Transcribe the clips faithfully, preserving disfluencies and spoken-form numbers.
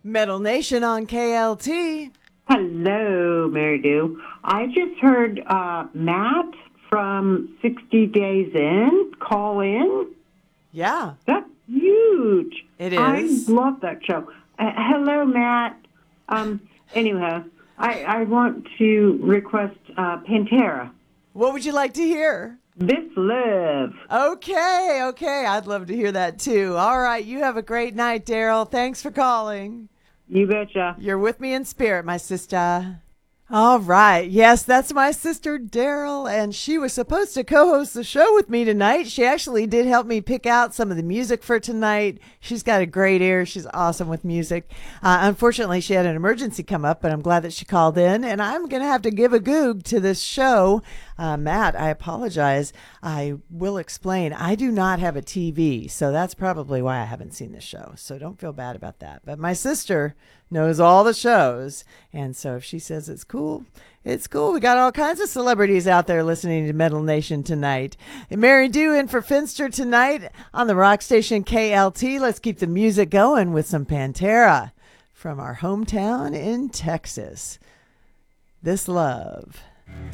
Metal Nation on K L T. Hello, Mary Lou. I just heard uh, Matt from sixty Days In call in. Yeah. That's huge. It I is. love that show. Uh, hello, Matt. Um, anyhow, I, I want to request uh, Pantera. What would you like to hear? This Love. Okay, okay. I'd love to hear that too. All right. You have a great night, Daryl. Thanks for calling. You betcha. You're with me in spirit, my sister. All right. Yes, that's my sister, Daryl, and she was supposed to co-host the show with me tonight. She actually did help me pick out some of the music for tonight. She's got a great ear. She's awesome with music. Uh, unfortunately, she had an emergency come up, but I'm glad that she called in, and I'm going to have to give a goog to this show. Uh, Matt, I apologize. I will explain. I do not have a T V, so that's probably why I haven't seen the show. So don't feel bad about that. But my sister knows all the shows, and so if she says it's cool, it's cool. We got all kinds of celebrities out there listening to Metal Nation tonight. And Mary Dew in for Finster tonight on the rock station K L T. Let's keep the music going with some Pantera from our hometown in Texas. This Love.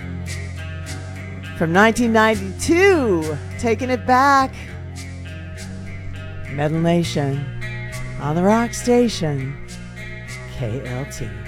From nineteen ninety-two, taking it back. Metal Nation on the rock station K L T.